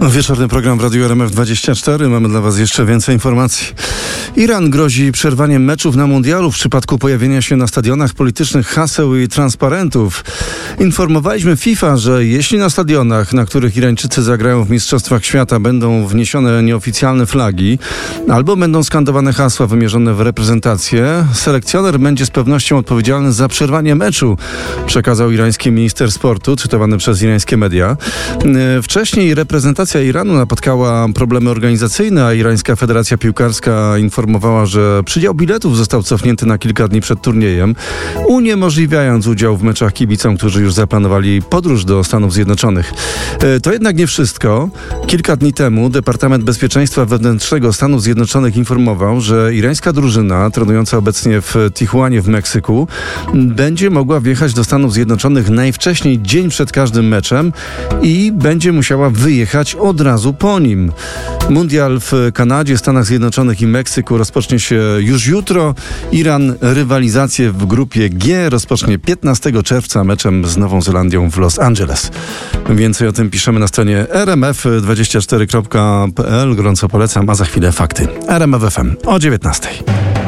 Wieczorny program w Radiu RMF24. Mamy dla Was jeszcze więcej informacji. Iran grozi przerwaniem meczów na mundialu w przypadku pojawienia się na stadionach politycznych haseł i transparentów. Informowaliśmy FIFA, że jeśli na stadionach, na których Irańczycy zagrają w Mistrzostwach Świata, będą wniesione nieoficjalne flagi albo będą skandowane hasła wymierzone w reprezentację, selekcjoner będzie z pewnością odpowiedzialny za przerwanie meczu, przekazał irański minister sportu, cytowany przez irańskie media. Wcześniej reprezentacja Iranu napotkała problemy organizacyjne, a Irańska Federacja Piłkarska informowała, że przydział biletów został cofnięty na kilka dni przed turniejem, uniemożliwiając udział w meczach kibicom, którzy już zaplanowali podróż do Stanów Zjednoczonych. To jednak nie wszystko. Kilka dni temu Departament Bezpieczeństwa Wewnętrznego Stanów Zjednoczonych informował, że irańska drużyna, trenująca obecnie w Tijuanie w Meksyku, będzie mogła wjechać do Stanów Zjednoczonych najwcześniej dzień przed każdym meczem i będzie musiała wyjechać od razu po nim. Mundial w Kanadzie, Stanach Zjednoczonych i Meksyku rozpocznie się już jutro. Iran rywalizację w grupie G rozpocznie 15 czerwca meczem z Nową Zelandią w Los Angeles. Więcej o tym piszemy na stronie rmf24.pl. Gorąco polecam, a za chwilę fakty. RMF FM o 19:00.